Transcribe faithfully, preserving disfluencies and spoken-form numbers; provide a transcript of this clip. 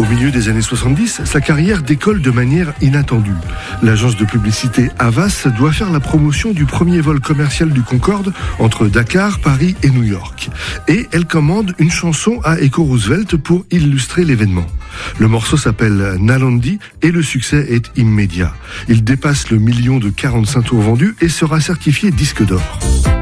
milieu des années soixante-dix, sa carrière décolle de manière inattendue. L'agence de publicité Havas doit faire la promotion du premier vol commercial du Concorde entre Dakar, Paris et New York. Et elle commande une chanson à Echo Roosevelt pour illustrer l'événement. Le morceau s'appelle Nalandi et le succès est immédiat. Il dépasse le million de quarante-cinq tours vendus et sera certifié disque d'or.